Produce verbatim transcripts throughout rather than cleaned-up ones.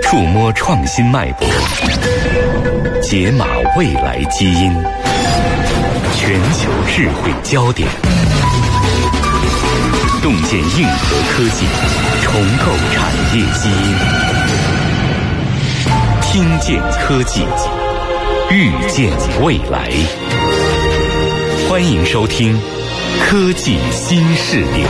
触摸创新脉搏，解码未来基因，全球智慧焦点，洞见硬核科技，重构产业基因，听见科技，预见未来。欢迎收听科技新视点。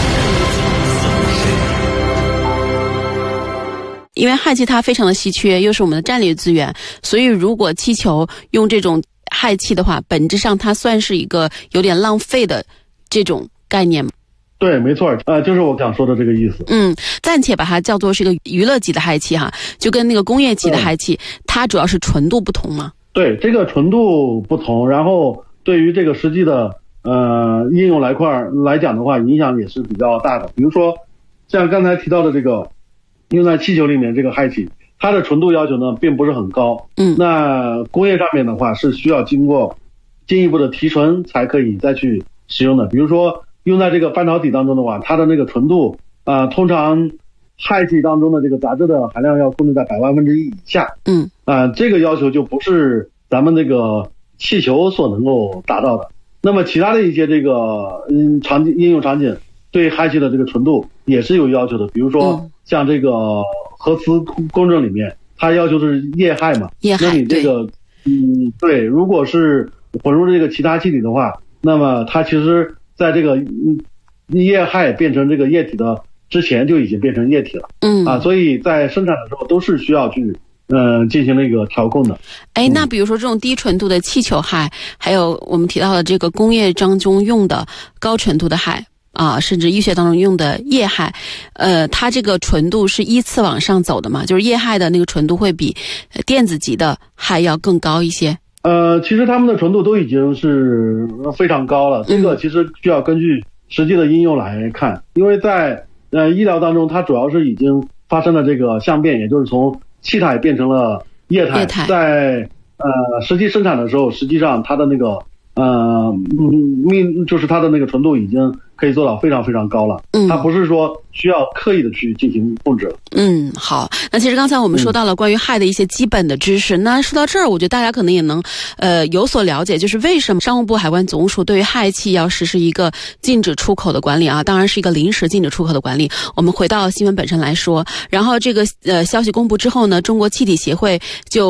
因为氦气它非常的稀缺，又是我们的战略资源，所以如果气球用这种氦气的话，本质上它算是一个有点浪费的这种概念。 对，没错，呃，就是我想说的这个意思。 嗯，暂且把它叫做是一个娱乐级的氦气哈，就跟那个工业级的氦气，它主要是纯度不同嘛。 对，这个纯度不同，然后对于这个实际的呃应用来块来讲的话，影响也是比较大的。比如说像刚才提到的这个用在气球里面这个氦气，它的纯度要求呢并不是很高。 嗯， 那工业上面的话是需要经过进一步的提纯才可以再去使用的。比如说用在这个半导体当中的话，它的那个纯度啊、呃，通常氦气当中的这个杂质的含量要控制在百万分之一以下。 嗯， 啊、呃，这个要求就不是咱们这个气球所能够达到的。那么其他的一些这个嗯场景应用场景对氦气的这个纯度也是有要求的，比如说像这个核磁共振里面，它要求是液氦嘛， 液氦， 那你这个嗯对，如果是混入这个其他气体的话，那么它其实在这个嗯液氦变成这个液体的之前就已经变成液体了。 嗯啊，所以在生产的时候都是需要去呃进行那个调控的。 哎，那比如说这种低纯度的气球氦，还有我们提到的这个工业当中用的高纯度的氦啊，甚至医学当中用的液氦，呃，它这个纯度是依次往上走的嘛？就是液氦的那个纯度会比电子级的氦要更高一些。 呃，其实它们的纯度都已经是非常高了，这个其实需要根据实际的应用来看，因为在呃医疗当中，它主要是已经发生了这个相变，也就是从气态变成了液态， 液态在呃实际生产的时候，实际上它的那个呃命就是它的那个纯度已经可以做到非常非常高了。 嗯， 它不是说需要刻意的去进行控制。 嗯，好。那其实刚才我们说到了关于氦的一些基本的知识，嗯、那说到这儿，我觉得大家可能也能呃有所了解，就是为什么商务部海关总署对于氦气要实施一个禁止出口的管理啊，当然是一个临时禁止出口的管理。我们回到新闻本身来说，然后这个呃消息公布之后呢，中国气体协会就